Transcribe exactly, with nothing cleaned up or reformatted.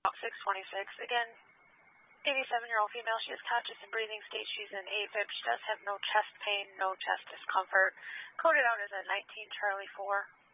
six twenty-six. Again, eighty-seven-year-old female. She is conscious and breathing state. She's in A Fib. She does have no chest pain, no chest discomfort. Coded out as a nineteen Charlie four.